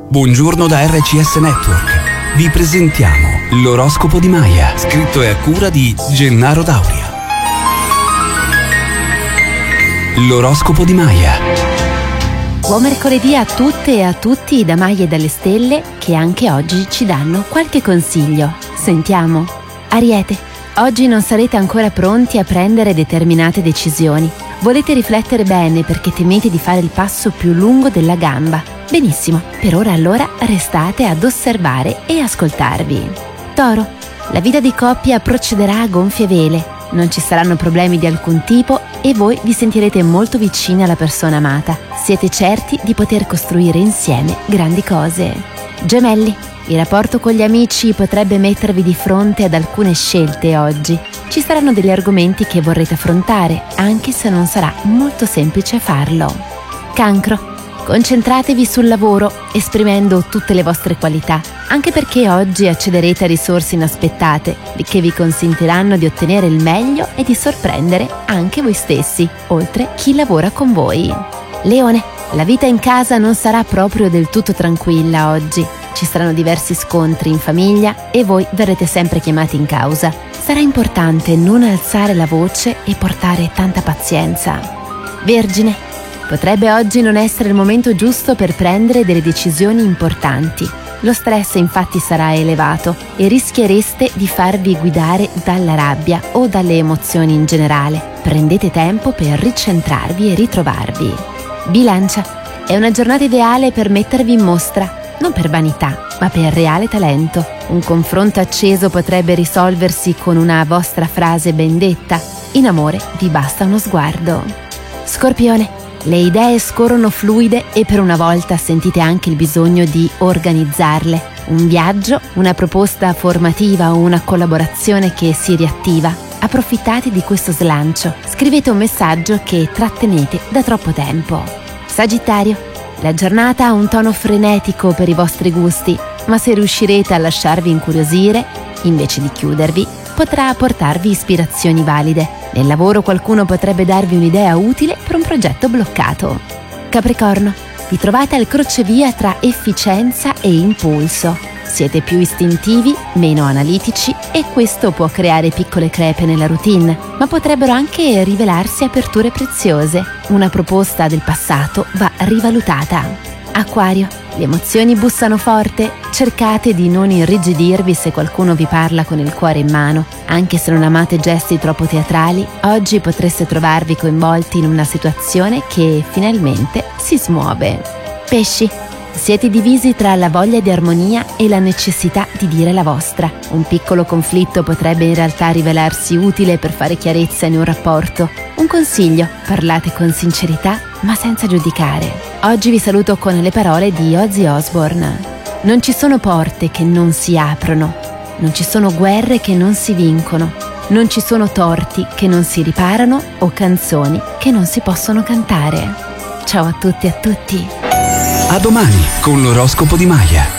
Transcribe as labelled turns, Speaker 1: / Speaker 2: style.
Speaker 1: Buongiorno da RCS Network. Vi presentiamo l'oroscopo di Maya, scritto e a cura di Gennaro Dauria. L'oroscopo di Maya.
Speaker 2: Buon mercoledì a tutte e a tutti da Maya e dalle stelle, che anche oggi ci danno qualche consiglio. Sentiamo. Ariete, oggi non sarete ancora pronti a prendere determinate decisioni. Volete riflettere bene perché temete di fare il passo più lungo della gamba. Benissimo, per ora allora restate ad osservare e ascoltarvi. Toro, la vita di coppia procederà a gonfie vele, non ci saranno problemi di alcun tipo e voi vi sentirete molto vicini alla persona amata. Siete certi di poter costruire insieme grandi cose. Gemelli, il rapporto con gli amici potrebbe mettervi di fronte ad alcune scelte oggi. Ci saranno degli argomenti che vorrete affrontare, anche se non sarà molto semplice farlo. Cancro, concentratevi sul lavoro, esprimendo tutte le vostre qualità, anche perché oggi accederete a risorse inaspettate, che vi consentiranno di ottenere il meglio e di sorprendere anche voi stessi, oltre chi lavora con voi. Leone, la vita in casa non sarà proprio del tutto tranquilla oggi. Ci saranno diversi scontri in famiglia e voi verrete sempre chiamati in causa. Sarà importante non alzare la voce e portare tanta pazienza. Vergine, potrebbe oggi non essere il momento giusto per prendere delle decisioni importanti. Lo stress infatti sarà elevato e rischiereste di farvi guidare dalla rabbia o dalle emozioni in generale. Prendete tempo per ricentrarvi e ritrovarvi. Bilancia, è una giornata ideale per mettervi in mostra, non per vanità, ma per reale talento. Un confronto acceso potrebbe risolversi con una vostra frase ben detta. In amore vi basta uno sguardo. Scorpione, le idee scorrono fluide e per una volta sentite anche il bisogno di organizzarle. Un viaggio, una proposta formativa o una collaborazione che si riattiva. Approfittate di questo slancio. Scrivete un messaggio che trattenete da troppo tempo. Sagittario, la giornata ha un tono frenetico per i vostri gusti, ma se riuscirete a lasciarvi incuriosire, invece di chiudervi, potrà portarvi ispirazioni valide. Nel lavoro qualcuno potrebbe darvi un'idea utile per un progetto bloccato. Capricorno, vi trovate al crocevia tra efficienza e impulso. Siete più istintivi, meno analitici e questo può creare piccole crepe nella routine, ma potrebbero anche rivelarsi aperture preziose. Una proposta del passato va rivalutata. Acquario, le emozioni bussano forte, cercate di non irrigidirvi se qualcuno vi parla con il cuore in mano. Anche se non amate gesti troppo teatrali, oggi potreste trovarvi coinvolti in una situazione che finalmente si smuove. Pesci, siete divisi tra la voglia di armonia e la necessità di dire la vostra. Un piccolo conflitto potrebbe in realtà rivelarsi utile per fare chiarezza in un rapporto. Un consiglio, parlate con sincerità ma senza giudicare. Oggi vi saluto con le parole di Ozzy Osbourne. Non ci sono porte che non si aprono, non ci sono guerre che non si vincono, non ci sono torti che non si riparano o canzoni che non si possono cantare. Ciao a tutti e a tutti.
Speaker 1: A domani con l'oroscopo di Maya.